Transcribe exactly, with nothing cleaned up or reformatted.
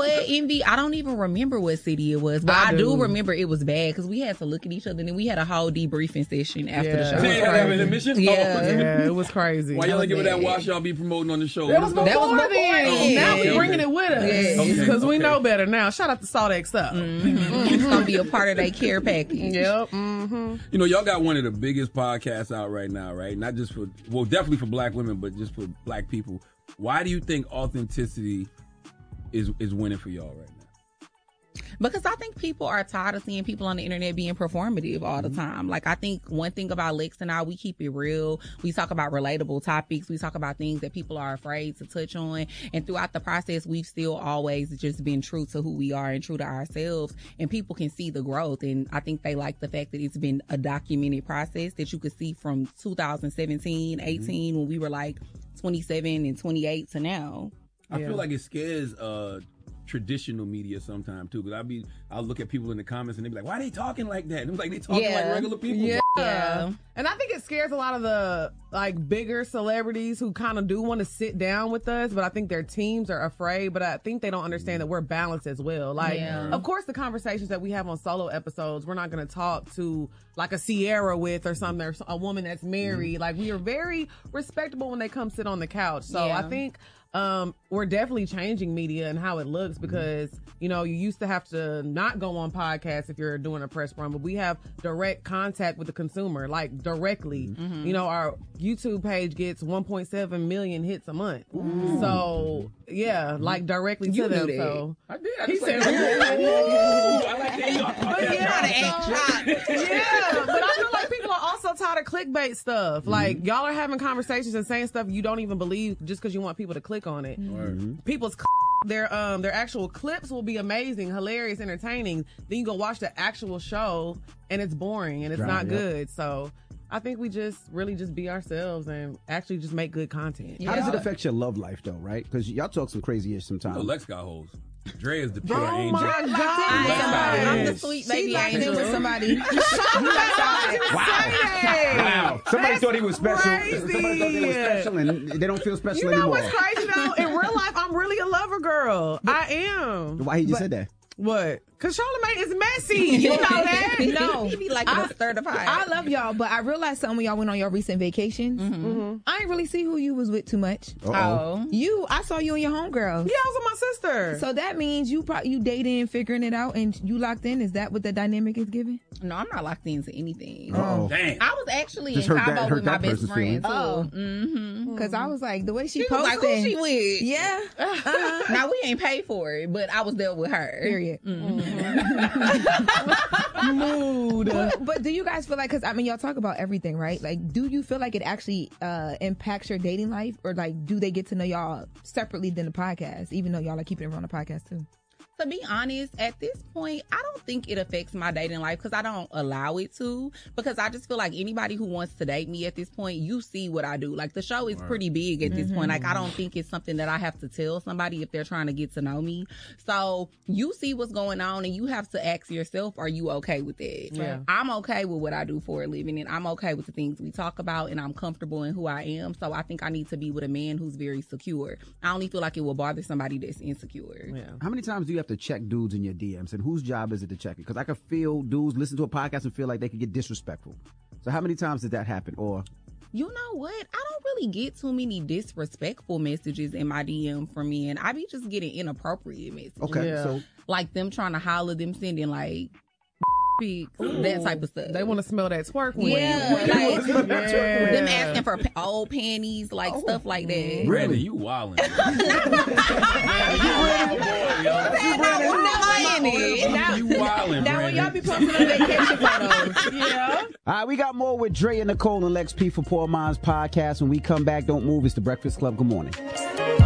what, Envy? I don't even remember what city it was, but I, I do. do remember it was bad because we had to look at each other and then we had a whole debriefing session after yeah. the show. It was crazy. Yeah. yeah, it was crazy. Why y'all ain't giving that watch y'all be promoting on the show? That was before, that was before then. Oh, now okay. we bringing it with us because yes. okay, we okay. know better now. Shout out to Salt X Up. Mm-hmm. Mm-hmm. It's gonna be a part of their care package. Yep. Mm-hmm. You know, y'all got one of the biggest podcasts out right now, right? Not just for, well, definitely for black women, but just for black people. Why do you think authenticity is is winning for y'all right now? Because I think people are tired of seeing people on the internet being performative all the time. Like, I think one thing about Lex and I, we keep it real. We talk about relatable topics. We talk about things that people are afraid to touch on. And throughout the process, we've still always just been true to who we are and true to ourselves. And people can see the growth. And I think they like the fact that it's been a documented process that you could see from two thousand seventeen, eighteen, mm-hmm. when we were like twenty-seven and twenty-eight to now. I yeah. feel like it scares uh, traditional media sometimes too, because I'll be I'll look at people in the comments and they be like, "Why are they talking like that?" And I'm like, "They talking yeah. like regular people." Yeah. yeah, and I think it scares a lot of the like bigger celebrities who kind of do want to sit down with us, but I think their teams are afraid. But I think they don't understand that we're balanced as well. Like, yeah. of course, the conversations that we have on solo episodes, we're not going to talk to like a Sierra with or something, or a woman that's married. Mm-hmm. Like, we are very respectable when they come sit on the couch. So yeah. I think. Um, we're definitely changing media and how it looks because, you know, you used to have to not go on podcasts if you're doing a press run, but we have direct contact with the consumer, like directly. Mm-hmm. You know, our YouTube page gets one point seven million hits a month. Ooh. So, yeah, like directly you to them. That. So I did. I he said, said, I like that. Y'all yeah, so, yeah, but I feel like people are also tired of clickbait stuff. Mm-hmm. Like, y'all are having conversations and saying stuff you don't even believe just because you want people to click on it. Mm-hmm. People's their um their actual clips will be amazing, hilarious, entertaining. Then you go watch the actual show and it's boring and it's Right, not yep. good. So I think we just really just be ourselves and actually just make good content. How does it affect your love life though, right? Because y'all talk some crazy ish sometimes. You know, Lex got hoes. Dre is the pure Oh angel. my I God! I'm the sweet baby She locked angel. in with somebody. Wow. Wow. Somebody That's thought he was special. crazy. Somebody thought they were special and they don't feel special You know anymore. what's crazy though? In real life, I'm really a lover girl. I am. Why he just But- said that? What? Because Charlamagne is messy. You know that? No. He be like a stir the pot. I love y'all, but I realized something when y'all went on your recent vacations. Mm-hmm. I ain't really see who you was with too much. Uh-oh. Oh. You, I saw you and your homegirl. Yeah, I was with my sister. So that means you probably you dating, figuring it out, and you locked in. Is that what the dynamic is giving? No, I'm not locked into anything. Uh-oh. Damn. I was actually Just in hurt that- Cabo hurt with my that best person's friend too. feelings. Oh. Mm-hmm. Because I was like, the way she, She was posted. like, who she with? Yeah. Uh-huh. Now we ain't paid for it, but I was there with her. Period. Mood. But, but do you guys feel like, because I mean, y'all talk about everything, right? Like, do you feel like it actually uh, impacts your dating life, or like, do they get to know y'all separately than the podcast, even though y'all are keeping it on the podcast too? To be honest, at this point, I don't think it affects my dating life because I don't allow it to. Because I just feel like anybody who wants to date me at this point, you see what I do. Like, the show is pretty big at this mm-hmm. point. Like, I don't think it's something that I have to tell somebody if they're trying to get to know me. So you see what's going on and you have to ask yourself, are you okay with that? Yeah. I'm okay with what I do for a living and I'm okay with the things we talk about and I'm comfortable in who I am. So I think I need to be with a man who's very secure. I only feel like it will bother somebody that's insecure. Yeah. How many times do you have to check dudes in your D Ms, and whose job is it to check it? Because I could feel dudes listen to a podcast and feel like they could get disrespectful. So how many times did that happen? Or you know what? I don't really get too many disrespectful messages in my D M from men. I be just getting inappropriate messages. okay, Yeah. so Like them trying to holler, them sending like pics, that type of stuff. They want to smell that twerk when Yeah, you. like Yeah. them asking for pa- old panties, like stuff like that. Brandon, you wildin'. Now, You wildin', now when Brandon. y'all be posting on vacation photos. Yeah. all right, we got more with Dre and Nicole and Lex P for Poor Minds Podcast. When we come back, don't move. It's the Breakfast Club. Good morning.